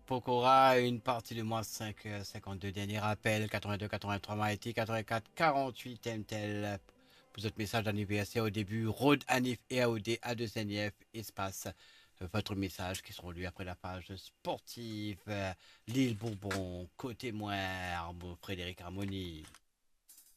Pokora, une partie de moins 5, 52. Dernier rappel, 82, 83 Mighty, 84, 48 MTEL. Pour votre message d'anniversaire au début, Road Anif et AOD A2NF, espace. Votre message qui sera lu après la page sportive. L'île Bourbon, côté moins, Frédéric Harmonie.